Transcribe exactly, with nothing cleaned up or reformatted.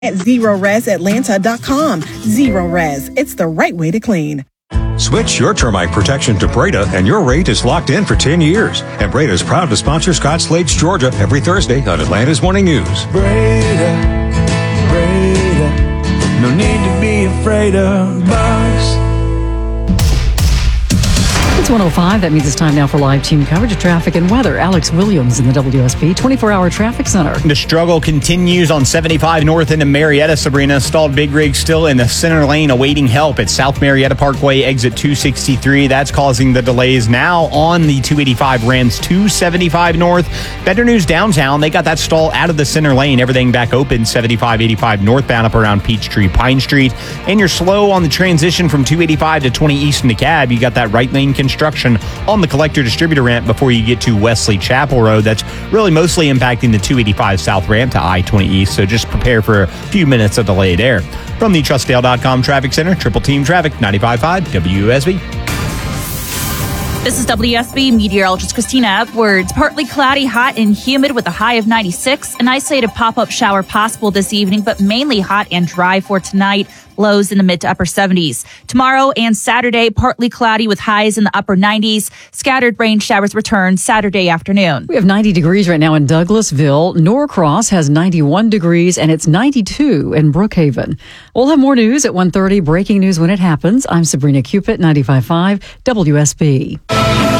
at zero res atlanta dot com. Zero Res, it's the right way to clean. Switch your termite protection to Breda, and your rate is locked in for ten years. And Breda is proud to sponsor Scott Slade's Georgia every Thursday on Atlanta's Morning News. Breda, Breda, no need to be afraid of bugs. It's one oh five. That means it's time now for live team coverage of traffic and weather. Alex Williams in the W S B twenty-four hour Traffic Center. The struggle continues on seventy-five north into Marietta. Sabrina, stalled big rig still in the center lane awaiting help at South Marietta Parkway, exit two sixty-three. That's causing the delays now on the two eighty-five Rams two seventy-five north. Better news downtown. They got that stall out of the center lane. Everything back open seventy-five eighty-five northbound up around Peachtree Pine Street. And you're slow on the transition from two eighty-five to twenty east into Cab. You got that right lane construction on the collector distributor ramp before you get to Wesley Chapel Road. That's really mostly impacting the two eighty-five south ramp to I twenty east, so just prepare for a few minutes of delay there. From the trust dale dot com Traffic Center, Triple Team Traffic, ninety-five point five W S B. This is W S B meteorologist Christina Edwards. Partly cloudy, hot and humid with a high of ninety-six. An isolated pop-up shower possible this evening, but mainly hot and dry for tonight. Lows in the mid to upper seventies. Tomorrow and Saturday, partly cloudy with highs in the upper nineties. Scattered rain showers return Saturday afternoon. We have ninety degrees right now in Douglasville. Norcross has ninety-one degrees, and it's ninety-two in Brookhaven. We'll have more news at one thirty. Breaking news when it happens. I'm Sabrina Cupid, ninety-five point five W S B.